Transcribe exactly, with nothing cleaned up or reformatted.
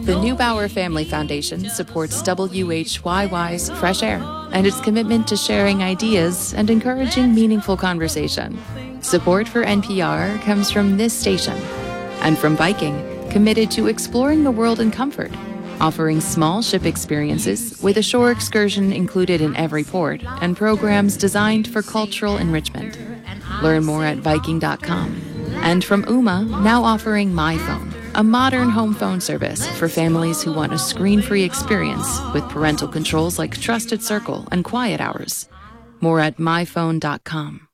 The Neubauer Family Foundation supports W H Y Y's Fresh Air and its commitment to sharing ideas and encouraging meaningful conversation. Support for N P R comes from this station and from Viking, committed to exploring the world in comfort, offering small ship experiences with a shore excursion included in every port and programs designed for cultural enrichment. Learn more at Viking dot com. And from Ooma, now offering MyPhone, a modern home phone service for families who want a screen-free experience with parental controls like Trusted Circle and Quiet Hours. More at My Phone dot com.